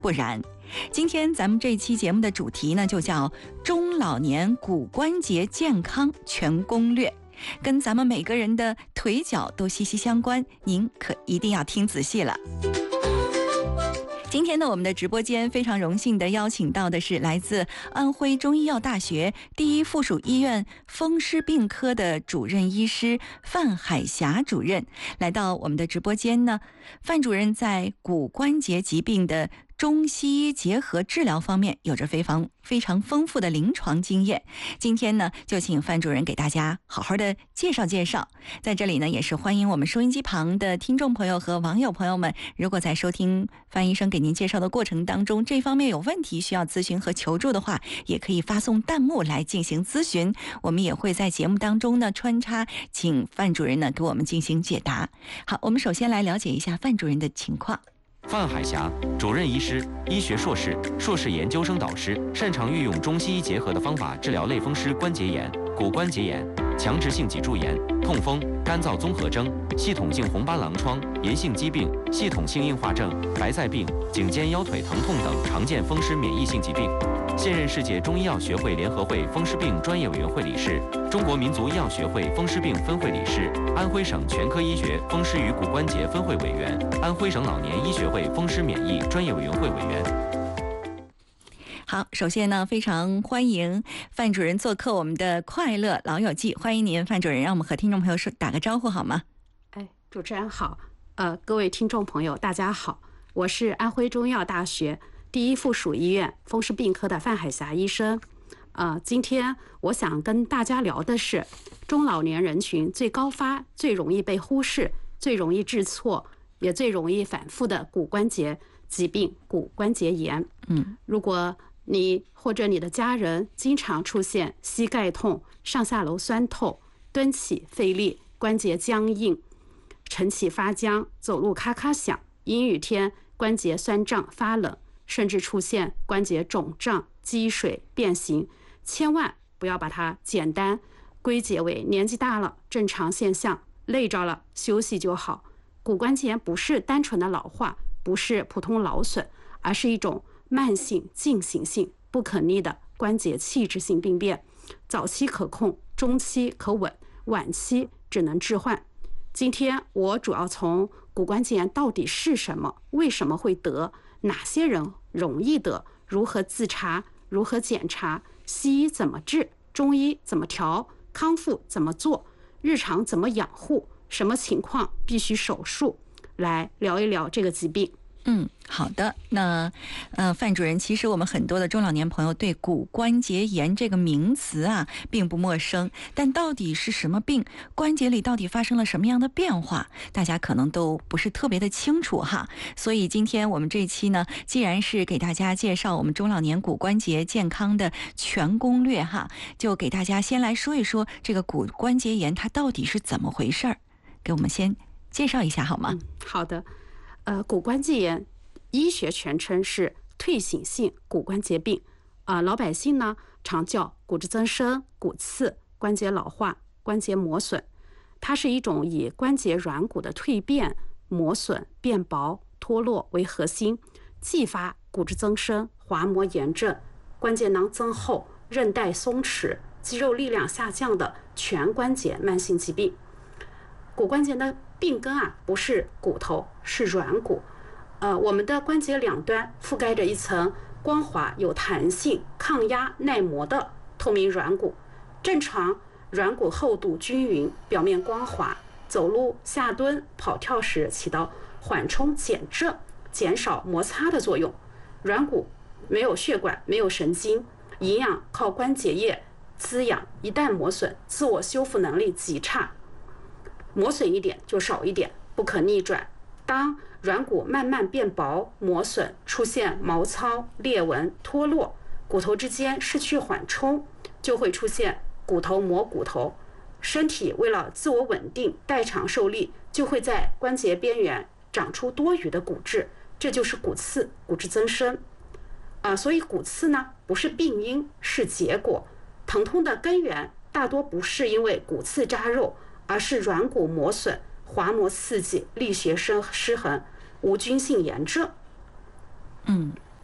不然。今天咱们这期节目的主题呢，就叫中老年骨关节健康全攻略，跟咱们每个人的腿脚都息息相关，您可一定要听仔细了。今天呢，我们的直播间非常荣幸的邀请到的是来自安徽中医药大学第一附属医院风湿病科的主任医师范海霞主任来到我们的直播间呢。范主任在骨关节疾病的中西医结合治疗方面有着非常丰富的临床经验。今天呢，就请范主任给大家好好的介绍介绍。在这里呢，也是欢迎我们收音机旁的听众朋友和网友朋友们，如果在收听范医生给您介绍的过程当中，这方面有问题需要咨询和求助的话，也可以发送弹幕来进行咨询。我们也会在节目当中呢穿插，请范主任呢给我们进行解答。好，我们首先来了解一下范主任的情况。 范海霞，主任医师，医学硕士、硕士研究生导师，擅长运用中西医结合的方法治疗类风湿关节炎、骨关节炎、强直性脊柱炎、痛风、干燥综合征、系统性红斑狼疮、炎性疾病、系统性硬化症、白菜病、颈肩腰腿疼痛等常见风湿免疫性疾病。现任世界中医药学会联合会风湿病专业委员会理事，中国民族医药学会风湿病分会理事，安徽省全科医学风湿与骨关节分会委员，安徽省老年医学会风湿免疫专业委员会委员。 好，首先呢，非常欢迎范主任做客我们的快乐老友记，欢迎您，范主任，让我们和听众朋友说打个招呼好吗？ 主持人好，各位听众朋友大家好，我是安徽中医药大学第一附属医院风湿病科的范海霞医生。今天我想跟大家聊的是中老年人群最高发、最容易被忽视、最容易治错，也最容易反复的骨关节疾病——骨关节炎。如果你或者你的家人经常出现膝盖痛、上下楼酸痛、蹲起费力、关节僵硬、晨起发僵、走路咔咔响、阴雨天关节酸胀发冷，甚至出现关节肿胀、积水、变形，千万不要把它简单归结为年纪大了正常现象，累着了休息就好。骨关节炎不是单纯的老化，不是普通劳损，而是一种慢性进行性不可逆的关节器质性病变，早期可控，中期可稳，晚期只能置换。今天我主要从骨关节炎到底是什么，为什么会得，哪些人容易得，如何自查，如何检查，西医怎么治，中医怎么调，康复怎么做，日常怎么养护，什么情况必须手术，来聊一聊这个疾病。 好的。那范主任，其实我们很多的中老年朋友对骨关节炎这个名词啊并不陌生，但到底是什么病，关节里到底发生了什么样的变化，大家可能都不是特别的清楚哈。所以今天我们这一期呢，既然是给大家介绍我们中老年骨关节健康的全攻略哈，就给大家先来说一说这个骨关节炎它到底是怎么回事儿，给我们先介绍一下好吗？ 好的。骨关节炎医学全称是退行性骨关节病，老百姓呢常叫骨质增生、骨刺、关节老化、关节磨损。它是一种以关节软骨的蜕变、磨损、变薄、脱落为核心，继发骨质增生、滑膜炎症、关节囊增厚、韧带松弛、肌肉力量下降的全关节慢性疾病。骨关节的病根不是骨头，是软骨。我们的关节两端覆盖着一层光滑、有弹性、抗压耐磨的透明软骨。正常软骨厚度均匀，表面光滑，走路、下蹲、跑跳时起到缓冲、减震、减少摩擦的作用。软骨没有血管，没有神经，营养靠关节液滋养，一旦磨损，自我修复能力极差。磨损一点就少一点，不可逆转。当软骨慢慢变薄、磨损，出现毛糙、裂纹、脱落，骨头之间失去缓冲，就会出现骨头磨骨头。身体为了自我稳定、代偿受力，就会在关节边缘长出多余的骨质，这就是骨刺、骨质增生。所以骨刺呢，不是病因，是结果。疼痛的根源大多不是因为骨刺扎肉，而是软骨磨损、滑膜刺激、力学失衡、无菌性炎症。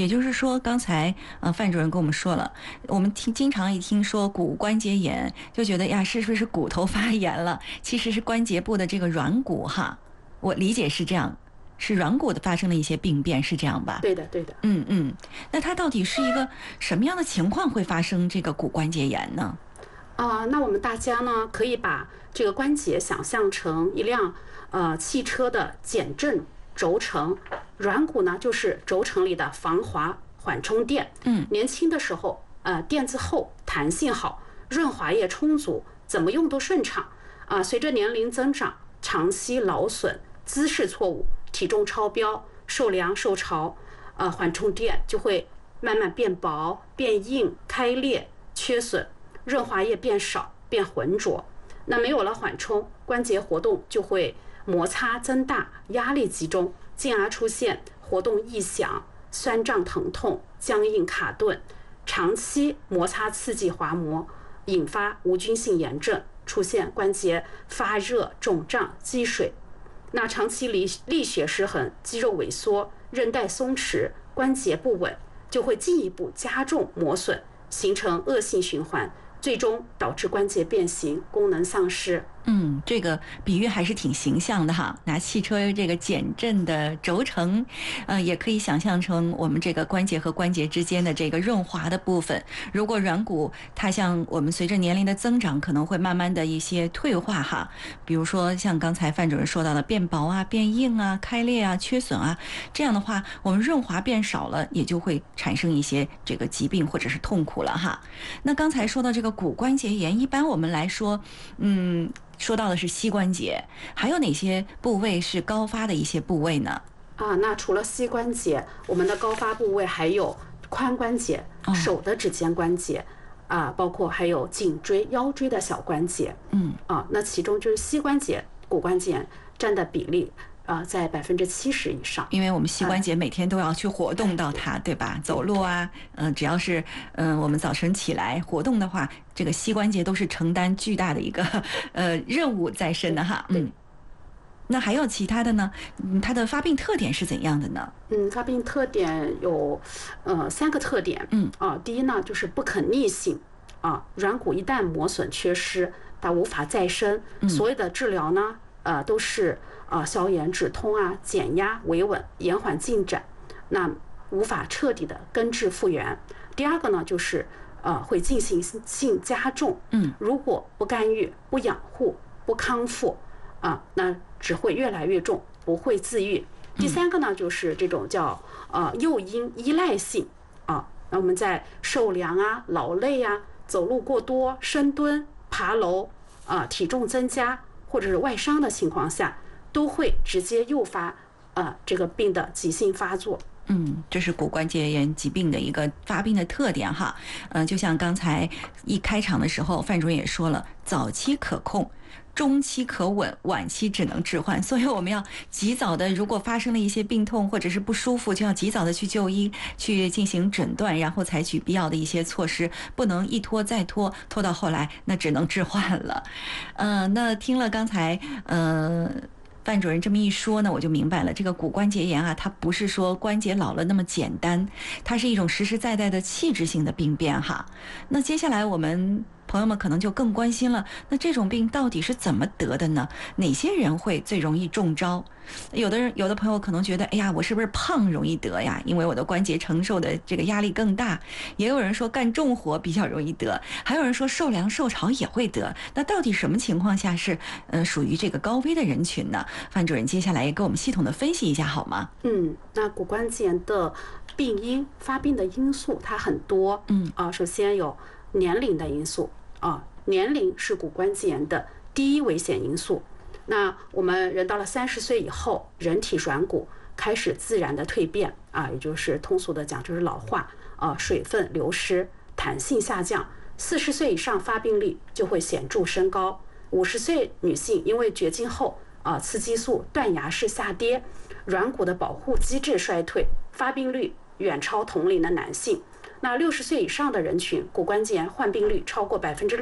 也就是说，刚才范主任跟我们说了，我们经常一听说骨关节炎，就觉得呀，是不是骨头发炎了？其实是关节部的这个软骨哈，我理解是这样，是软骨的发生了一些病变，是这样吧？ 对的，对的。 那它到底是一个什么样的情况会发生这个骨关节炎呢？ 那我们大家呢，可以把这个关节想象成一辆汽车的减震轴承，软骨呢就是轴承里的防滑缓冲垫。年轻的时候，垫子厚，弹性好，润滑液充足，怎么用都顺畅。随着年龄增长，长期劳损、姿势错误、体重超标、受凉受潮，缓冲垫就会慢慢变薄、变硬、开裂、缺损。润滑液变少变浑浊，那没有了缓冲，关节活动就会摩擦增大，压力集中，进而出现活动异响、酸胀疼痛、僵硬卡顿，长期摩擦刺激滑膜，引发无菌性炎症，出现关节发热、肿胀、积水。那长期力学失衡，肌肉萎缩，韧带松弛，关节不稳，就会进一步加重磨损，形成恶性循环，最终导致关节变形、功能丧失。 这个比喻还是挺形象的哈。拿汽车这个减震的轴承，也可以想象成我们这个关节和关节之间的这个润滑的部分。如果软骨它像我们随着年龄的增长，可能会慢慢的一些退化哈。比如说像刚才范主任说到的变薄啊、变硬啊、开裂啊、缺损啊，这样的话，我们润滑变少了，也就会产生一些这个疾病或者是痛苦了哈。那刚才说到这个骨关节炎，一般我们来说，说到的是膝关节，还有哪些部位是高发的一些部位呢？ 那除了膝关节，我们的高发部位还有髋关节、手的指尖关节，包括还有颈椎、腰椎的小关节。那其中就是膝关节骨关节炎占的比例。在70%以上， 因为我们膝关节每天都要去活动到它，对吧？走路啊，只要是我们早晨起来活动的话，这个膝关节都是承担巨大的一个任务在身的哈。那还有其他的呢？它的发病特点是怎样的呢？ 发病特点有3个特点。第一呢就是不可逆性。软骨一旦磨损缺失，它无法再生。所有的治疗呢，都是消炎止痛减压维稳，延缓进展，那无法彻底的根治复原。第二个呢就是会进行性加重。如果不干预、不养护、不康复，那只会越来越重，不会自愈。第三个呢就是这种叫诱因依赖性。那我们在受凉劳累走路过多、深蹲、爬楼体重增加或者是外伤的情况下，都会直接诱发这个病的急性发作。 这是骨关节炎疾病的一个发病的特点哈。就像刚才一开场的时候，范主任也说了，早期可控，中期可稳，晚期只能置换。所以我们要及早的，如果发生了一些病痛或者是不舒服，就要及早的去就医，去进行诊断，然后采取必要的一些措施，不能一拖再拖，拖到后来那只能置换了。那听了刚才范主任这么一说呢，我就明白了，这个骨关节炎它不是说关节老了那么简单，它是一种实实在在的器质性的病变哈。那接下来我们朋友们可能就更关心了，那这种病到底是怎么得的呢？哪些人会最容易中招？有的朋友可能觉得，哎呀，我是不是胖容易得呀？因为我的关节承受的这个压力更大。也有人说干重活比较容易得，还有人说受凉受潮也会得。那到底什么情况下是属于这个高危的人群呢？范主任接下来也给我们系统的分析一下好吗？ 那骨关节炎的病因发病的因素它很多。首先有年龄的因素。年龄是骨关节炎的第一危险因素。那我们人到了30岁以后，人体软骨开始自然的蜕变也就是通俗的讲就是老化，水分流失，弹性下降。40岁以上发病率就会显著升高。50岁女性因为绝经后雌激素断崖式下跌，软骨的保护机制衰退，发病率远超同龄的男性。那60岁以上的人群，骨关节炎患病率超过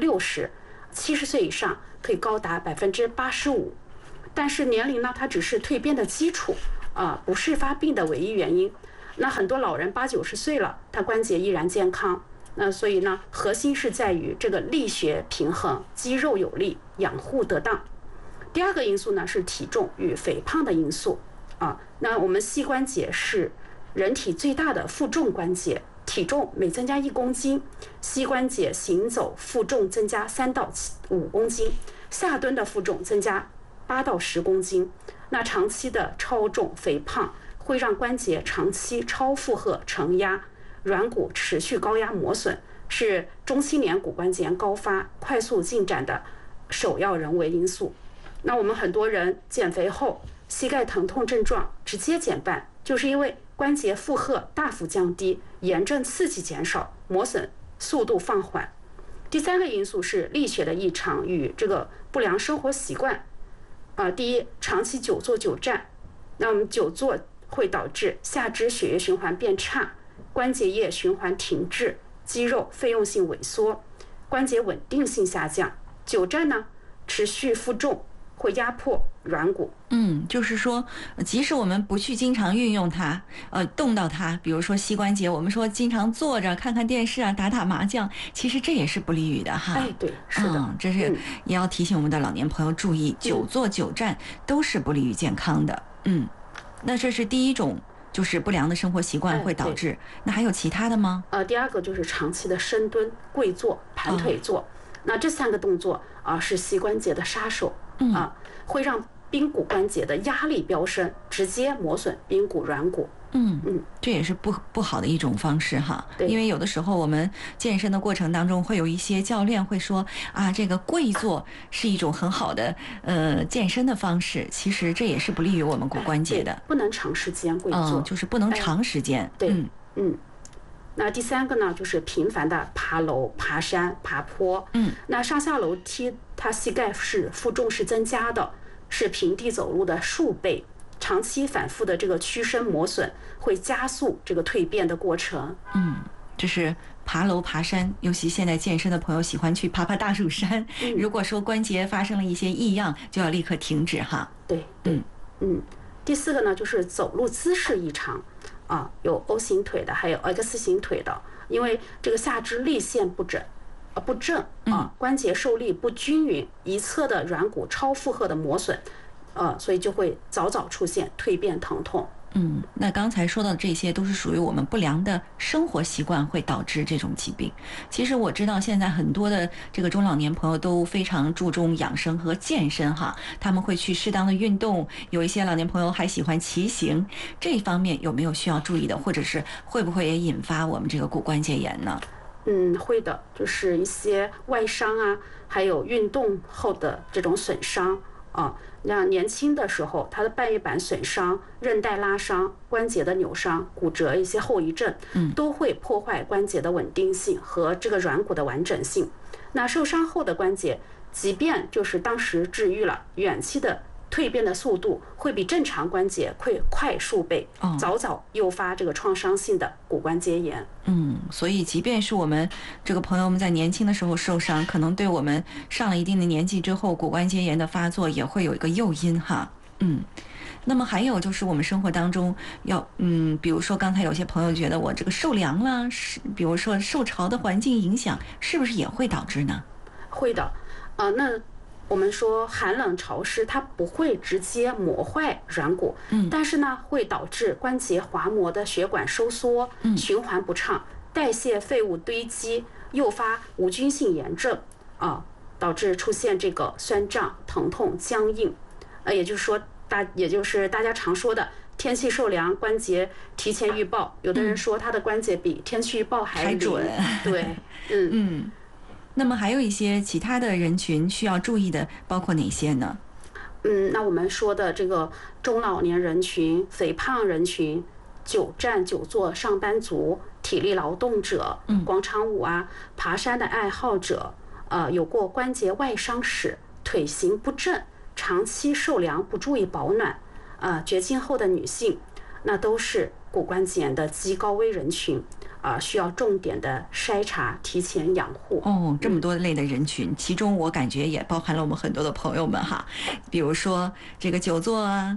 60%，70岁以上可以高达85%。但是年龄呢，它只是蜕变的基础，不是发病的唯一原因。 那很多老人80、90岁了，他关节依然健康。那所以呢，核心是在于这个力学平衡，肌肉有力，养护得当。第二个因素呢是体重与肥胖的因素啊。那我们膝关节是人体最大的负重关节，体重每增加1公斤，膝关节行走负重增加3到5公斤，下蹲的负重增加8到10公斤。那长期的超重肥胖会让关节长期超负荷承压，软骨持续高压磨损，是中青年骨关节炎高发、快速进展的首要人为因素。那我们很多人减肥后，膝盖疼痛症状直接减半，就是因为关节负荷大幅降低，炎症刺激减少，磨损速度放缓。第三个因素是力学的异常与这个不良生活习惯。第一，长期久坐久站，那我们久坐会导致下肢血液循环变差，关节液循环停滞，肌肉费用性萎缩，关节稳定性下降。久站呢，持续负重会压迫软骨。 就是说，即使我们不去经常运用它，动到它，比如说膝关节，我们说经常坐着看看电视啊，打打麻将，其实这也是不利于的哈。 对，是的， 这是也要提醒我们的老年朋友注意，久坐久站都是不利于健康的。那这是第一种，就是不良的生活习惯会导致。那还有其他的吗？ 第二个就是长期的深蹲、跪坐、盘腿坐。那这3个动作是膝关节的杀手会让髌骨关节的压力飙升，直接磨损髌骨软骨。 这也是不好的一种方式哈。因为有的时候我们健身的过程当中，会有一些教练会说这个跪坐是一种很好的健身的方式，其实这也是不利于我们骨关节的。 不能长时间跪坐， 就是不能长时间。 那第3个呢，就是频繁的爬楼、爬山、爬坡。那上下楼梯，它膝盖是负重是增加的，是平地走路的数倍。长期反复的这个屈伸磨损，会加速这个蜕变的过程。 这是爬楼爬山，尤其现在健身的朋友喜欢去爬大蜀山。如果说关节发生了一些异样，就要立刻停止哈。 对。第4个呢，就是走路姿势异常。有 O 型腿的，还有 X 型腿的，因为这个下肢力线不正，关节受力不均匀，一侧的软骨超负荷的磨损，所以就会早出现蜕变疼痛。 那刚才说到的这些都是属于我们不良的生活习惯会导致这种疾病。其实我知道现在很多的这个中老年朋友都非常注重养生和健身哈，他们会去适当的运动，有一些老年朋友还喜欢骑行，这一方面有没有需要注意的，或者是会不会也引发我们这个骨关节炎呢？ 会的，就是一些外伤还有运动后的这种损伤那年轻的时候，他的半月板损伤、韧带拉伤、关节的扭伤、骨折一些后遗症，都会破坏关节的稳定性和这个软骨的完整性。那受伤后的关节，即便就是当时治愈了，远期的蜕变的速度会比正常关节快数倍，早诱发这个创伤性的骨关节炎。 所以即便是我们这个朋友们在年轻的时候受伤，可能对我们上了一定的年纪之后，骨关节炎的发作也会有一个诱因哈。那么还有就是我们生活当中要比如说刚才有些朋友觉得我这个受凉了，比如说受潮的环境影响，是不是也会导致呢？ 会的。那我们说寒冷潮湿，它不会直接磨坏软骨，但是呢，会导致关节滑膜的血管收缩，循环不畅，代谢废物堆积，诱发无菌性炎症导致出现这个酸胀、疼痛、僵硬。也就是大家常说的天气受凉，关节提前预报。有的人说他的关节比天气预报还准。 对， 那么还有一些其他的人群需要注意的，包括哪些呢？ 那我们说的这个中老年人群、肥胖人群、久站久坐上班族、体力劳动者、广场舞爬山的爱好者，有过关节外伤史、腿型不正、长期受凉不注意保暖，绝经后的女性，那都是骨关节炎的极高危人群。需要重点的筛查，提前养护。 这么多类的人群，其中我感觉也包含了我们很多的朋友们哈，比如说这个久坐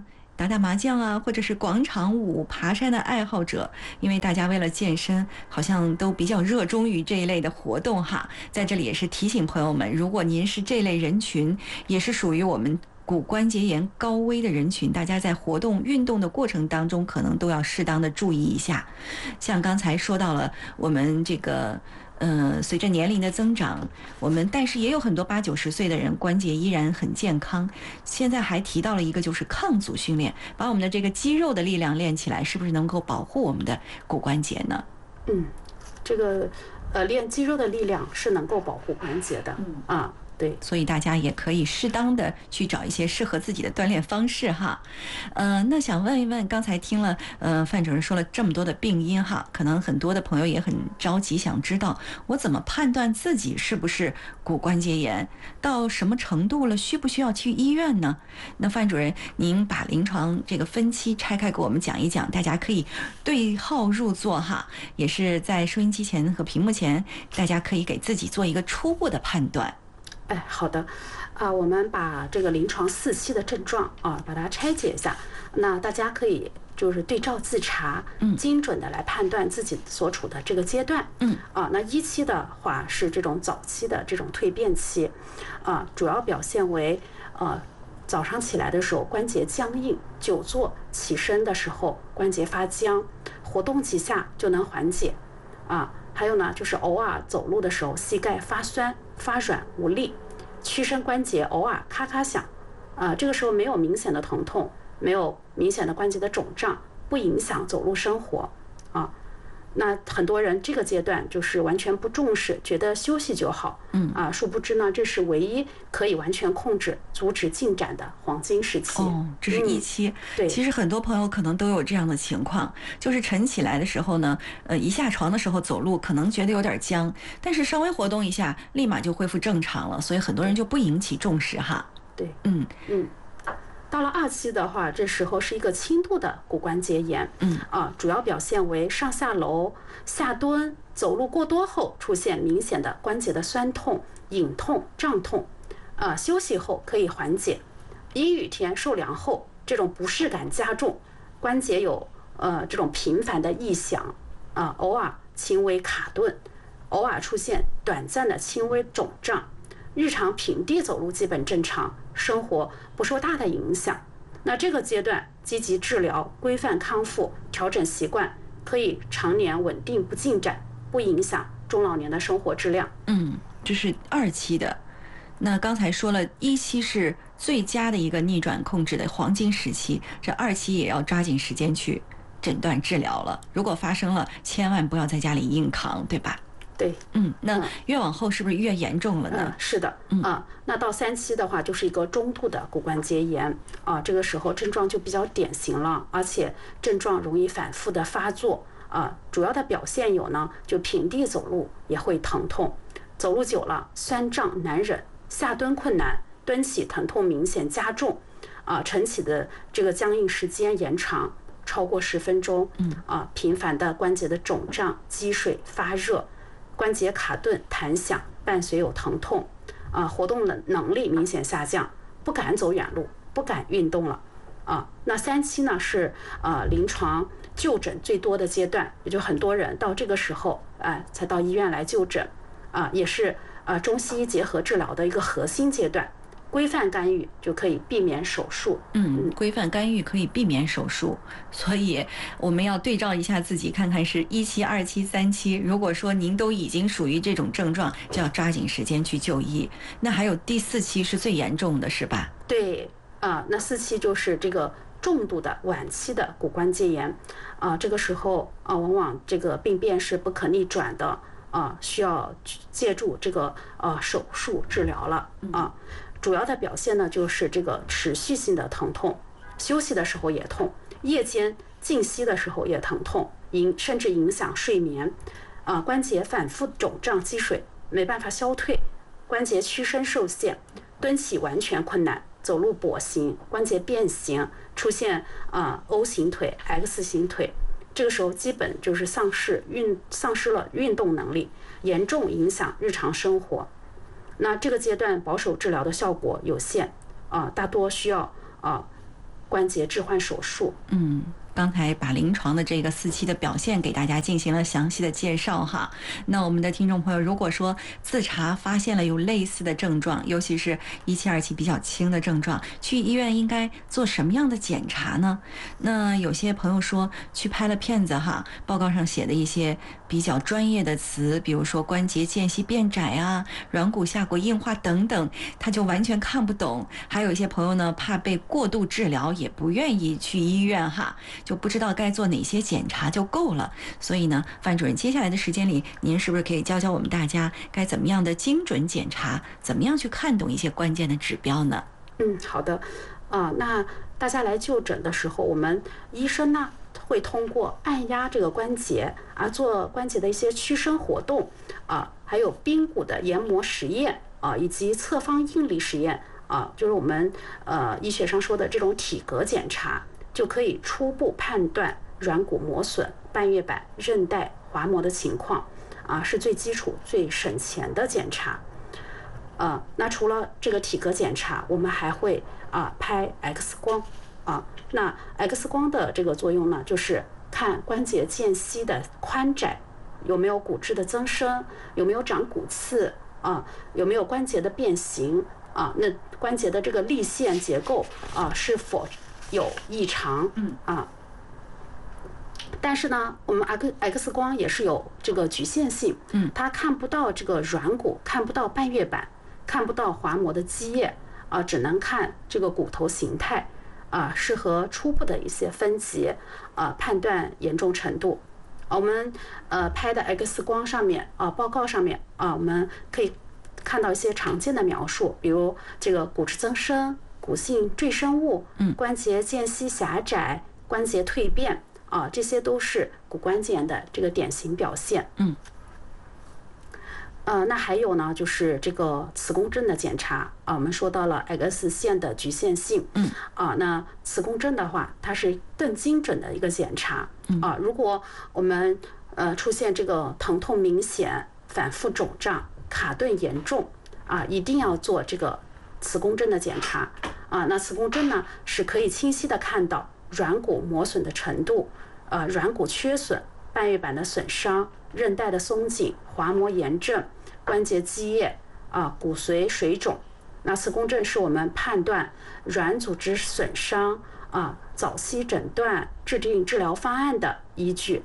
打打麻将啊，或者是广场舞、爬山的爱好者，因为大家为了健身，好像都比较热衷于这一类的活动哈。在这里也是提醒朋友们，如果您是这类人群，也是属于我们骨关节炎高危的人群，大家在活动运动的过程当中，可能都要适当的注意一下。像刚才说到了我们这个随着年龄的增长，但是也有很多80、90岁的人关节依然很健康。现在还提到了一个就是抗阻训练，把我们的这个肌肉的力量练起来，是不是能够保护我们的骨关节呢？ 这个练肌肉的力量是能够保护关节的。对， 所以大家也可以适当的去找一些适合自己的锻炼方式哈。那想问一问，刚才听了范主任说了这么多的病因哈，可能很多的朋友也很着急，想知道我怎么判断自己是不是骨关节炎，到什么程度了，需不需要去医院呢？那范主任，您把临床这个分期拆开给我们讲一讲，大家可以对号入座哈，也是在收音机前和屏幕前，大家可以给自己做一个初步的判断。 好的，我们把这个临床4期的症状把它拆解一下，那大家可以就是对照自查，精准的来判断自己所处的这个阶段。那1期的话是这种早期的这种蜕变期，主要表现为早上起来的时候关节僵硬，久坐起身的时候关节发僵，活动几下就能缓解。还有呢，就是偶尔走路的时候膝盖发酸、发软、无力，屈伸关节偶尔咔咔响，这个时候没有明显的疼痛，没有明显的关节的肿胀，不影响走路生活。那很多人这个阶段就是完全不重视，觉得休息就好。殊不知呢，这是唯一可以完全控制、阻止进展的黄金时期。 这是1期。 对， 其实很多朋友可能都有这样的情况，就是晨起来的时候呢，一下床的时候走路可能觉得有点僵，但是稍微活动一下，立马就恢复正常了，所以很多人就不引起重视哈。 对，到了2期的话，这时候是一个轻度的骨关节炎，主要表现为上下楼、下蹲、走路过多后出现明显的关节的酸痛、隐痛、胀痛，休息后可以缓解。阴雨天受凉后，这种不适感加重，关节有这种频繁的异响，偶尔轻微卡顿，偶尔出现短暂的轻微肿胀。日常平地走路基本正常，生活不受大的影响。那这个阶段积极治疗、规范康复、调整习惯，可以常年稳定不进展，不影响中老年的生活质量。 这是2期的。那刚才说了1期是最佳的一个逆转控制的黄金时期，这2期也要抓紧时间去诊断治疗了。如果发生了，千万不要在家里硬扛，对吧？ 对， 那越往后是不是越严重了呢？ 是的，那到3期的话，就是一个中度的骨关节炎，这个时候症状就比较典型了，而且症状容易反复的发作，主要的表现有呢，就平地走路也会疼痛，走路久了酸胀难忍，下蹲困难，蹲起疼痛明显加重，晨起的这个僵硬时间延长超过10分钟，频繁的关节的肿胀、积水、发热。关节卡顿、弹响，伴随有疼痛，活动的能力明显下降，不敢走远路，不敢运动了，那3期呢是临床就诊最多的阶段，也就很多人到这个时候才到医院来就诊，也是中西医结合治疗的一个核心阶段。规范干预就可以避免手术。 规范干预可以避免手术，所以我们要对照一下自己，看看是1期、2期、3期。如果说您都已经属于这种症状，就要抓紧时间去就医。那还有第4期是最严重的，是吧？ 对，那4期就是这个重度的晚期的骨关节炎，这个时候往往这个病变是不可逆转的，需要借助这个手术治疗了主要的表现呢，就是这个持续性的疼痛，休息的时候也痛，夜间静息的时候也疼痛，甚至影响睡眠，关节反复肿胀积水，没办法消退，关节屈伸受限，蹲起完全困难，走路跛行，关节变形，出现O 型腿、X 型腿，这个时候基本就是丧失了运动能力，严重影响日常生活。那这个阶段保守治疗的效果有限，大多需要关节置换手术。 刚才把临床的这个4期的表现给大家进行了详细的介绍哈。那我们的听众朋友，如果说自查发现了有类似的症状，尤其是1期、2期比较轻的症状，去医院应该做什么样的检查呢？那有些朋友说去拍了片子哈，报告上写的一些比较专业的词，比如说关节间隙变窄啊、软骨下骨硬化等等，他就完全看不懂。还有一些朋友呢，怕被过度治疗，也不愿意去医院哈，就不知道该做哪些检查就够了。所以呢，范主任，接下来的时间里，您是不是可以教教我们大家该怎么样的精准检查，怎么样去看懂一些关键的指标呢？ 好的。那大家来就诊的时候，我们医生呢会通过按压这个关节做关节的一些屈伸活动还有髌骨的研磨实验以及侧方应力实验就是我们医学上说的这种体格检查，就可以初步判断软骨磨损、半月板、韧带滑膜的情况是最基础、最省钱的检查。那除了这个体格检查，我们还会拍 X 光那 X 光的这个作用呢，就是看关节间隙的宽窄，有没有骨质的增生，有没有长骨刺有没有关节的变形那关节的这个立线结构是否有异常但是呢，我们 X 光也是有这个局限性，它看不到这个软骨，看不到半月板，看不到滑膜的基叶只能看这个骨头形态适合初步的一些分级判断严重程度。我们拍的 X 光上面报告上面我们可以看到一些常见的描述，比如这个骨质增生、骨性赘生物、关节间隙狭窄、关节蜕变这些都是骨关节炎的这个典型表现。那还有呢，就是这个磁共振的检查我们说到了 X 线的局限性。那磁共振的话，它是更精准的一个检查。如果我们出现这个疼痛明显、反复肿胀、卡顿严重一定要做这个磁共振的检查那磁共振呢，是可以清晰的看到软骨磨损的程度，软骨缺损、半月板的损伤、韧带的松紧、滑膜炎症、关节积液骨髓水肿。那磁共振是我们判断软组织损伤早期诊断、制定治疗方案的依据。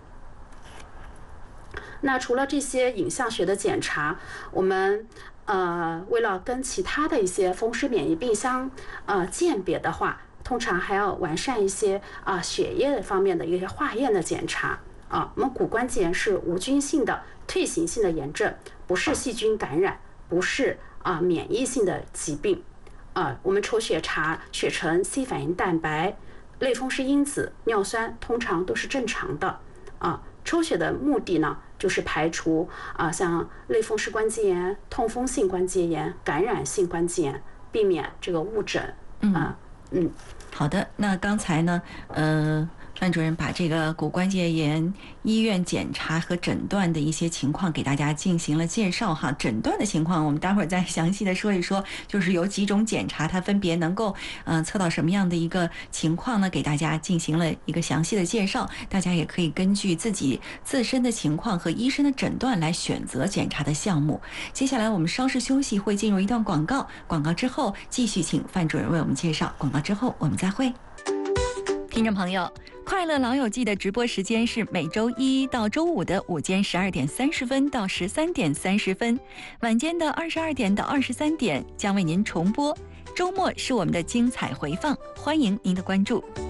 那除了这些影像学的检查，我们为了跟其他的一些风湿免疫病相鉴别的话，通常还要完善一些血液方面的一些化验的检查我们骨关节炎是无菌性的退行性的炎症，不是细菌感染，不是免疫性的疾病我们抽血查血橙 C 反应蛋白、类风湿因子、尿酸通常都是正常的抽血的目的呢，就是排除像类风湿关节炎、痛风性关节炎、感染性关节炎，避免这个误诊。 好的，那刚才呢，范主任把这个骨关节炎医院检查和诊断的一些情况给大家进行了介绍哈。诊断的情况我们待会儿再详细的说一说，就是有几种检查，它分别能够测到什么样的一个情况呢？给大家进行了一个详细的介绍，大家也可以根据自己自身的情况和医生的诊断来选择检查的项目。接下来我们稍事休息，会进入一段广告，广告之后继续请范主任为我们介绍，广告之后我们再会。听众朋友，快乐老友记的直播时间是每周一到周五的午间12点30分到13点30分，晚间的22点到23点将为您重播，周末是我们的精彩回放，欢迎您的关注。